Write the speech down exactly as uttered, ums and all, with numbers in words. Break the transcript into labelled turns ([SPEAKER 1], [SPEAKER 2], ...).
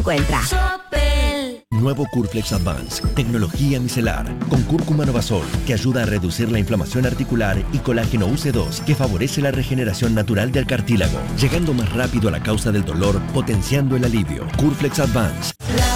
[SPEAKER 1] encuentra.
[SPEAKER 2] Nuevo Curflex Advance, tecnología micelar, con cúrcuma Novasol, que ayuda a reducir la inflamación articular, y colágeno U C dos, que favorece la regeneración natural del cartílago, llegando más rápido a la causa del dolor, potenciando el alivio. Curflex Advance.